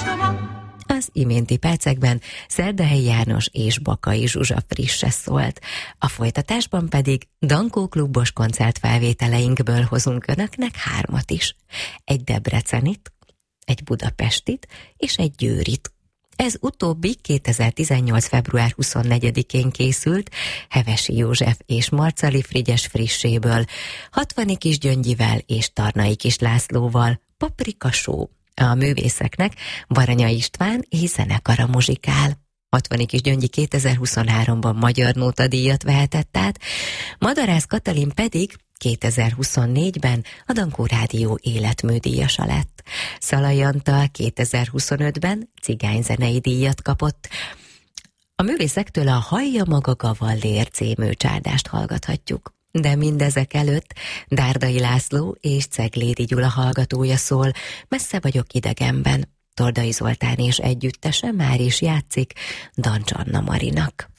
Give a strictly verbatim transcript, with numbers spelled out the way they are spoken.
Az iménti percekben Szerdahelyi János és Bakai Zsuzsa frisse szólt. A folytatásban pedig Dankó klubos koncertfelvételeinkből hozunk önöknek hármat is. Egy debrecenit, egy budapestit és egy győrit. Ez utóbbi kétezer-tizennyolc. február huszonnegyedikén készült Hevesi József és Marcali Frigyes frisséből, Hatvani Kisgyöngyivel és Tarnai Kis Lászlóval, Paprika Show. A művészeknek Baranya István és zenekara muzsikál. Hatvani Kisgyöngyi kétezer-huszonháromban Magyar Nóta díjat vehetett át, Madarász Katalin pedig kétezer-huszonnégyben a Dankó Rádió életműdíjasa lett. Szalai Antal kétezer-huszonötben cigányzenei díjat kapott. A művészektől a Hallja maga Gavallér című csárdást hallgathatjuk. De mindezek előtt Dárdai László és Ceglédi Gyula hallgatója szól, Messze vagyok idegenben. Tordai Zoltán és együttese már is játszik Dancs Anna Marinak.